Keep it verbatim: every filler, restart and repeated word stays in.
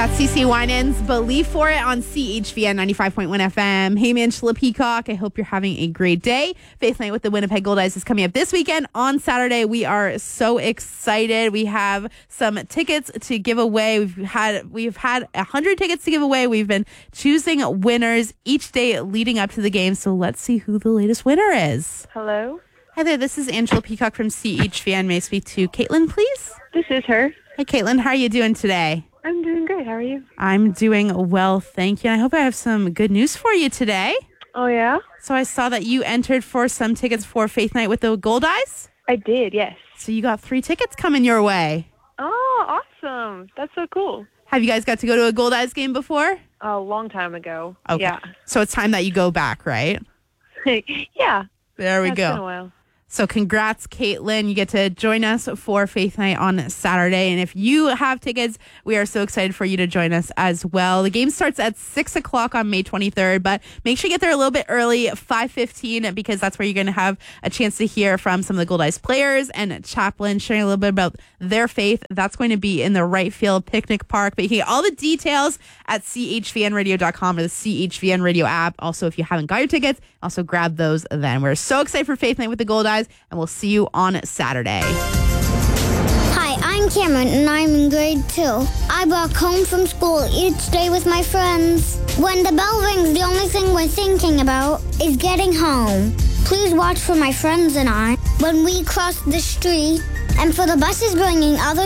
That's CeCe Winans, Believe For It on C H V N ninety-five point one F M. Hey, Angela Peacock. I hope you're having a great day. Faith Night with the Winnipeg Goldeyes is coming up this weekend on Saturday. We are so excited. We have some tickets to give away. We've had we've had one hundred tickets to give away. We've been choosing winners each day leading up to the game. So let's see who the latest winner is. Hello? Hi there. This is Angela Peacock from C H V N. May I speak to Caitlin, please? This is her. Hi, Caitlin. How are you doing today? I'm doing great. How are you? I'm doing well, thank you. And I hope I have some good news for you today. Oh, yeah? So I saw that you entered for some tickets for Faith Night with the Goldeyes. I did, yes. So you got three tickets coming your way. Oh, awesome. That's so cool. Have you guys got to go to a Goldeyes game before? A long time ago. Okay. Yeah. So it's time that you go back, right? Yeah. There we That's go. been a while. So congrats, Caitlin. You get to join us for Faith Night on Saturday. And if you have tickets, we are so excited for you to join us as well. The game starts at six o'clock on May twenty-third, but make sure you get there a little bit early, five fifteen, because that's where you're going to have a chance to hear from some of the Goldeyes players and chaplains sharing a little bit about their faith. That's going to be in the Right Field Picnic Park. But you can get all the details at C H V N radio dot com or the C H V N Radio app. Also, if you haven't got your tickets, also grab those then. We're so excited for Faith Night with the Goldeyes, and we'll see you on Saturday. Hi, I'm Cameron, and I'm in grade two. I walk home from school each day with my friends. When the bell rings, the only thing we're thinking about is getting home. Please watch for my friends and I when we cross the street, and for the buses bringing other